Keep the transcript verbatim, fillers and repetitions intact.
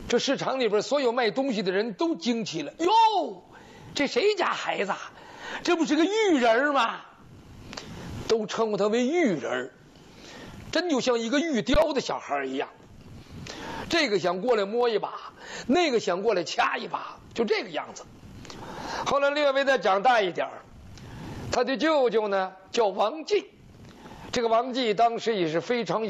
这市场里边所有卖东西的人都惊奇了，哟，这谁家孩子？这不是个玉人吗？都称呼他为玉人，真就像一个玉雕的小孩一样。这个想过来摸一把，那个想过来掐一把，就这个样子。后来略微再长大一点，他的舅舅呢叫王继，这个王继当时也是非常有